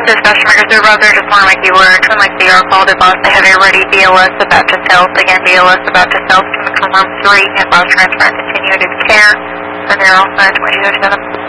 Dispatch Microsoft browser, just want to make you aware, Twin Lake DR called advise they have a ready BLS about to stealth. Again, BLS about to stealth from control room 3 and boss transfer continued its care. And they're all set, 2007.